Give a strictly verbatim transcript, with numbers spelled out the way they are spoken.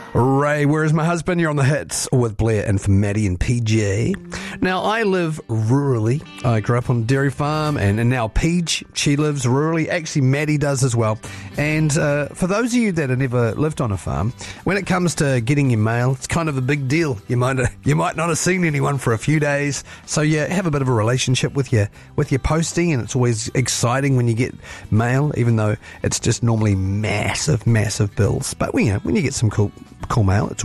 Ray, where's my husband? You're on the hits with Blair and for Maddie and P J. Now, I live rurally. I grew up on a dairy farm, and, and now Peach, she lives rurally. Actually, Maddie does as well. And uh, for those of you that have never lived on a farm, when it comes to getting your mail, it's kind of a big deal. You might you might not have seen anyone for a few days, so you have a bit of a relationship with your with your postie, and it's always exciting when you get mail, even though it's just normally massive, massive bills. But you know, when you get some cool cool mail, it's